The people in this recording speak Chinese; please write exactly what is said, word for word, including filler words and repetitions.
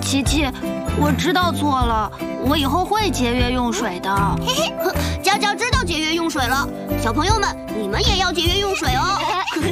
琪琪，我知道错了，我以后会节约用水的。 嘿嘿，佳佳知道节约用水了，小朋友们，你们也要节约用水哦。